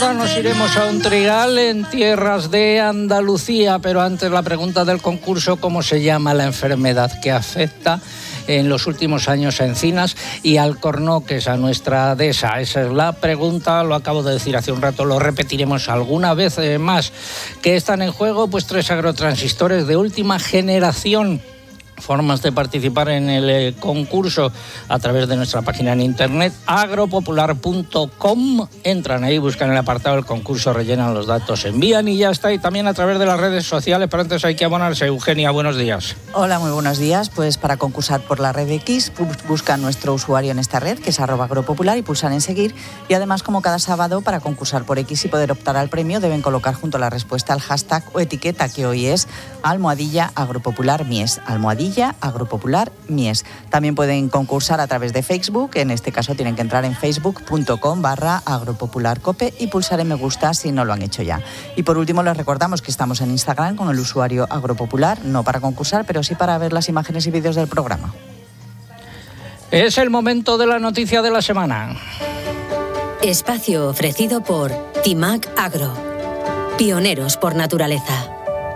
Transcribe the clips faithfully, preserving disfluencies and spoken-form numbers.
Ahora nos iremos a un trigal en tierras de Andalucía, pero antes la pregunta del concurso: ¿cómo se llama la enfermedad que afecta en los últimos años a encinas y alcornoques, a nuestra dehesa? Esa es la pregunta, lo acabo de decir hace un rato, lo repetiremos alguna vez más. ¿Qué están en juego? Pues tres agrotransistores de última generación. Formas de participar en el eh, concurso a través de nuestra página en internet agropopular punto com. Entran ahí, buscan el apartado del concurso, rellenan los datos, envían y ya está. Y también a través de las redes sociales, pero antes hay que abonarse. Eugenia, buenos días. Hola, muy buenos días. Pues para concursar por la red X, buscan nuestro usuario en esta red, que es arroba agropopular, y pulsan en seguir. Y además, como cada sábado, para concursar por X y poder optar al premio, deben colocar junto a la respuesta el hashtag o etiqueta, que hoy es almohadilla agropopular mies. Almohadilla Agropopular Mies. También pueden concursar a través de Facebook. En este caso tienen que entrar en facebook punto com barra agropopularcope y pulsar en me gusta si no lo han hecho ya. Y por último les recordamos que estamos en Instagram con el usuario agropopular, no para concursar, pero sí para ver las imágenes y vídeos del programa. Es el momento de la noticia de la semana. Espacio ofrecido por Timac Agro. Pioneros por naturaleza.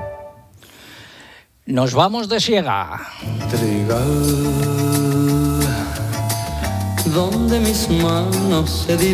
Nos vamos de siega. Trigal, donde mis manos se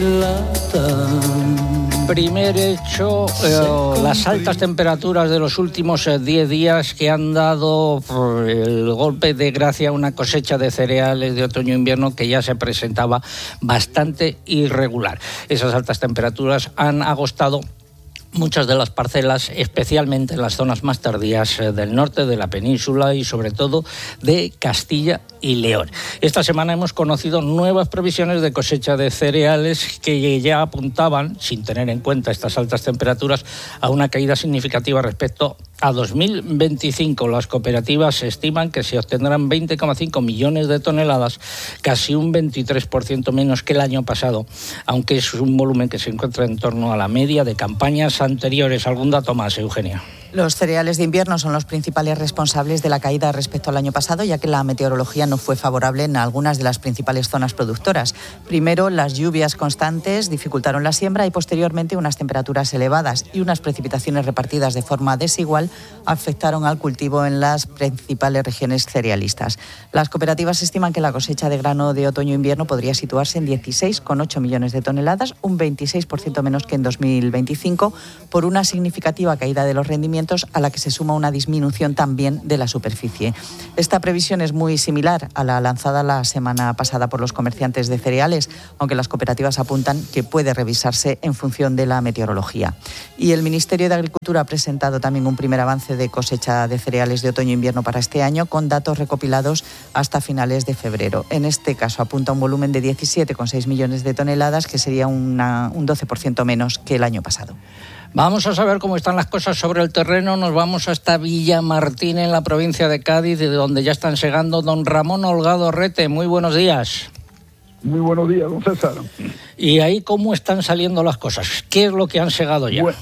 dilatan. Primer hecho, eh, las altas temperaturas de los últimos diez días que han dado el golpe de gracia a una cosecha de cereales de otoño-invierno que ya se presentaba bastante irregular. Esas altas temperaturas han agostado muchas de las parcelas, especialmente en las zonas más tardías del norte de la península y sobre todo de Castilla y León. Esta semana hemos conocido nuevas previsiones de cosecha de cereales que ya apuntaban, sin tener en cuenta estas altas temperaturas, a una caída significativa respecto a dos mil veinticinco. Las cooperativas estiman que se obtendrán veinte coma cinco millones de toneladas, casi un veintitrés por ciento menos que el año pasado, aunque es un volumen que se encuentra en torno a la media de campañas anteriores. ¿Algún dato más, Eugenia? Los cereales de invierno son los principales responsables de la caída respecto al año pasado, ya que la meteorología no fue favorable en algunas de las principales zonas productoras. Primero, las lluvias constantes dificultaron la siembra y posteriormente unas temperaturas elevadas y unas precipitaciones repartidas de forma desigual afectaron al cultivo en las principales regiones cerealistas. Las cooperativas estiman que la cosecha de grano de otoño-invierno podría situarse en dieciséis coma ocho millones de toneladas, un veintiséis por ciento menos que en dos mil veinticinco, por una significativa caída de los rendimientos a la que se suma una disminución también de la superficie. Esta previsión es muy similar a la lanzada la semana pasada por los comerciantes de cereales, aunque las cooperativas apuntan que puede revisarse en función de la meteorología. Y el Ministerio de Agricultura ha presentado también un primer avance de cosecha de cereales de otoño-invierno para este año, con datos recopilados hasta finales de febrero. En este caso apunta un volumen de diecisiete coma seis millones de toneladas, que sería una, un doce por ciento menos que el año pasado. Vamos a saber cómo están las cosas sobre el terreno. Nos vamos hasta Villamartín, en la provincia de Cádiz, de donde ya están segando. Don Ramón Holgado Rete, muy buenos días. Muy buenos días, don César. ¿Y ahí cómo están saliendo las cosas? ¿Qué es lo que han segado ya? Bueno,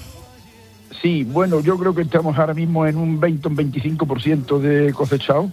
sí, bueno, yo creo que estamos ahora mismo en un veinte o un veinticinco por ciento de cosechado,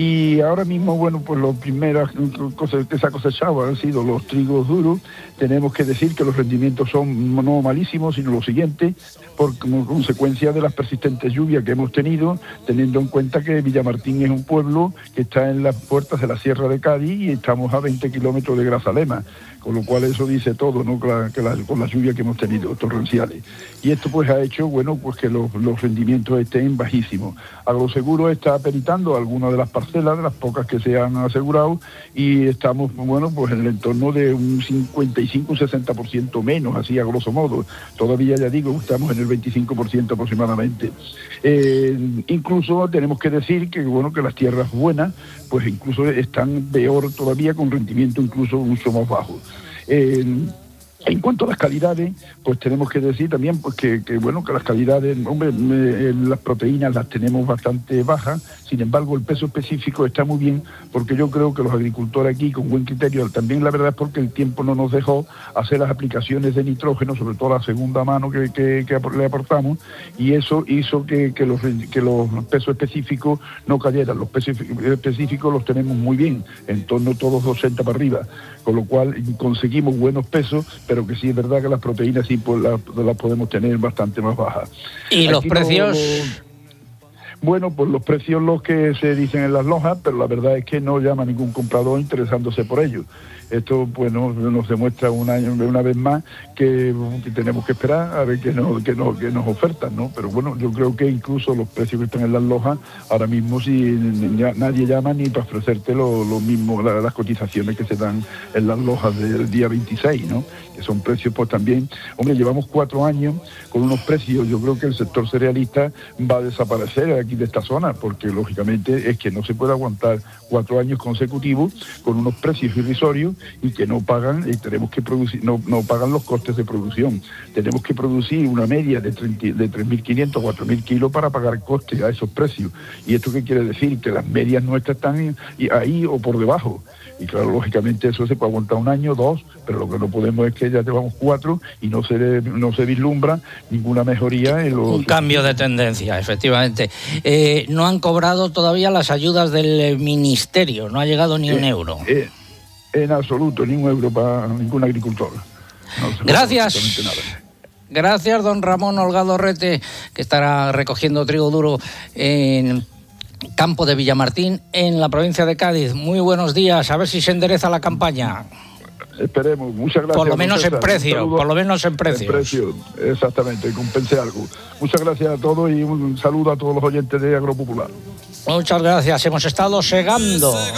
y ahora mismo, bueno, pues las primeras cosas que se ha cosechado han sido los trigos duros. Tenemos que decir que los rendimientos son no malísimos, sino lo siguiente, por como consecuencia de las persistentes lluvias que hemos tenido, teniendo en cuenta que Villamartín es un pueblo que está en las puertas de la Sierra de Cádiz y estamos a veinte kilómetros de Grazalema, con lo cual eso dice todo, ¿no? Que la, que la, con las lluvias que hemos tenido torrenciales. Y esto pues ha hecho, bueno, pues que los, los rendimientos estén bajísimos. Agroseguro está peritando algunas de las parcelas, de las pocas que se han asegurado, y estamos, bueno, pues en el entorno de un cincuenta y cinco a sesenta por ciento menos, así a grosso modo. Todavía, ya digo, estamos en el veinticinco por ciento aproximadamente. Eh, incluso tenemos que decir que, bueno, que las tierras buenas, pues incluso están peor todavía, con rendimiento incluso mucho más bajo. Eh, En cuanto a las calidades, pues tenemos que decir también pues que, que bueno, que las calidades, hombre, eh, las proteínas las tenemos bastante bajas. Sin embargo, el peso específico está muy bien, porque yo creo que los agricultores aquí, con buen criterio, también la verdad es porque el tiempo no nos dejó hacer las aplicaciones de nitrógeno, sobre todo la segunda mano que, que, que le aportamos, y eso hizo que, que, los, que los pesos específicos no cayeran. Los pesos específicos los tenemos muy bien, en torno a todos ochenta para arriba, con lo cual conseguimos buenos pesos, pero que sí es verdad que las proteínas sí pues las, las podemos tener bastante más bajas. ¿Y los Aquí precios? No, Bueno, pues los precios los que se dicen en las lojas, pero la verdad es que no llama ningún comprador interesándose por ellos. Esto, bueno, nos demuestra un año, una vez más que, que tenemos que esperar a ver qué nos, qué nos, qué nos ofertan, ¿no? Pero bueno, yo creo que incluso los precios que están en las lojas, ahora mismo si nadie llama ni para ofrecerte lo, lo mismo, la, las cotizaciones que se dan en las lojas del día veintiséis, ¿no? Que son precios pues también, hombre, llevamos cuatro años con unos precios, yo creo que el sector cerealista va a desaparecer aquí de esta zona, porque lógicamente es que no se puede aguantar cuatro años consecutivos con unos precios irrisorios y que no pagan, y tenemos que producir, no, no pagan los costes de producción. Tenemos que producir una media de, de tres mil quinientos, cuatro mil kilos para pagar costes a esos precios. ¿Y esto qué quiere decir? Que las medias nuestras están ahí o por debajo. Y claro, lógicamente eso se puede aguantar un año, dos, pero lo que no podemos es que ya llevamos cuatro y no se no se vislumbra ninguna mejoría en los... Un cambio de tendencia, efectivamente. Eh, no han cobrado todavía las ayudas del ministerio, no ha llegado ni un eh, euro. Eh, en absoluto, ni un euro para ningún agricultor. No Gracias. Nada. Gracias, don Ramón Holgado Rete, que estará recogiendo trigo duro en Campo de Villamartín, en la provincia de Cádiz. Muy buenos días, a ver si se endereza la campaña. Esperemos, muchas gracias. Por lo menos en precio, por lo menos en precio. En precio, exactamente, compense algo. Muchas gracias a todos y un saludo a todos los oyentes de Agropopular. Muchas gracias, hemos estado segando.